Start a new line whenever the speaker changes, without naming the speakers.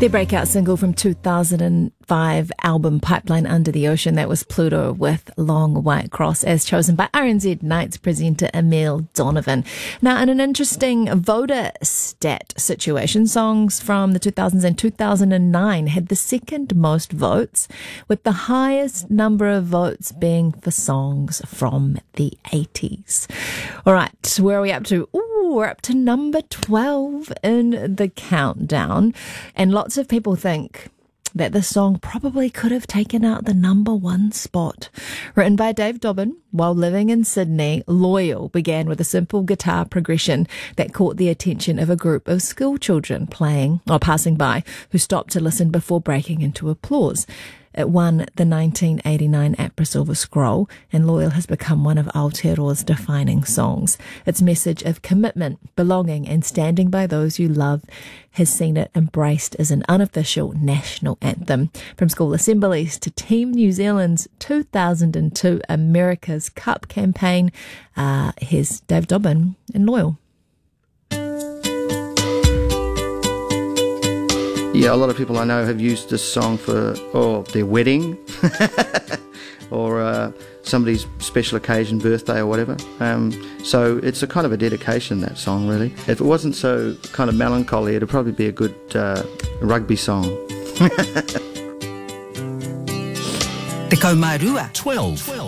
Their breakout single from 2005 album Pipeline Under the Ocean, that was Pluto with Long White Cross, as chosen by RNZ Nights presenter Emile Donovan. Now, in an interesting voter stat situation, songs from the 2000s and 2009 had the second most votes, with the highest number of votes being for songs from the 80s. All right, where are we up to? We're up to number 12 in the countdown, and lots of people think that the song probably could have taken out the number one spot. Written by Dave Dobbyn while living in Sydney, Loyal began with a simple guitar progression that caught the attention of a group of school children passing by, who stopped to listen before breaking into applause. It won the 1989 APRA Silver Scroll, and Loyal has become one of Aotearoa's defining songs. Its message of commitment, belonging, and standing by those you love has seen it embraced as an unofficial national anthem. From school assemblies to Team New Zealand's 2002 America's Cup campaign, here's Dave Dobbyn and Loyal.
Yeah, a lot of people I know have used this song for their wedding or somebody's special occasion, birthday or whatever. So it's a kind of a dedication, that song, really. If it wasn't so kind of melancholy, it'd probably be a good rugby song.
Te Kaumarua 12.